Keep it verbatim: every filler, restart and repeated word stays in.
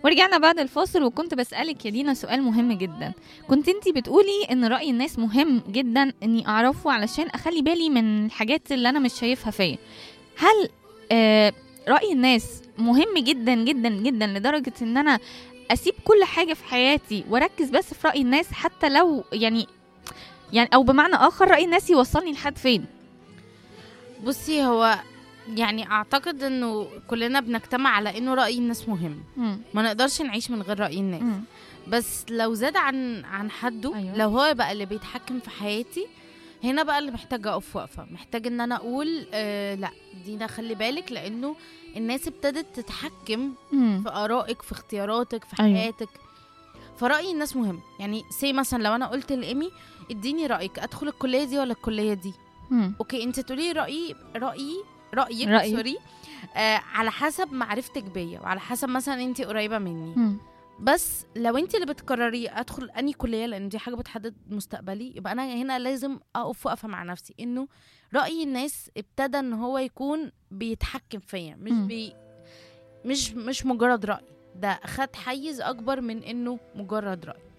ورجعنا بعد الفاصل، وكنت بسألك يا دينا سؤال مهم جدا. كنت انتي بتقولي ان رأي الناس مهم جدا اني اعرفه علشان اخلي بالي من الحاجات اللي انا مش شايفها فيا. هل آه رأي الناس مهم جدا جدا جدا لدرجة ان انا اسيب كل حاجة في حياتي واركز بس في رأي الناس، حتى لو يعني يعني او بمعنى اخر رأي الناس يوصلني لحد فين؟ بصي، هو يعني اعتقد انه كلنا بنجتمع على انه رأي الناس مهم. مم. ما نقدرش نعيش من غير رأي الناس. مم. بس لو زاد عن عن حده، أيوة. لو هو بقى اللي بيتحكم في حياتي، هنا بقى اللي محتاجة اقف وقفة، محتاج ان انا اقول آه لا دينا خلي بالك، لانه الناس ابتدت تتحكم مم. في آرائك، في اختياراتك، في أيوة. حياتك. فرأي الناس مهم. يعني سي مثلا لو انا قلت لإيمي اديني رأيك، ادخل الكلية دي ولا الكلية دي؟ مم. اوكي، انت تقولي رأيي رأيي رأيك رأيي. سوري آه على حسب معرفتك بيا، وعلى حسب مثلا انت قريبة مني. مم. بس لو انت اللي بتقرري ادخل اني كلية، لان دي حاجة بتحدد مستقبلي، يبقى انا هنا لازم اقف وقفة مع نفسي، انه رأي الناس ابتدى ان هو يكون بيتحكم فيا، مش مم. بي مش مش مجرد رأي، ده خد حيز اكبر من انه مجرد رأي.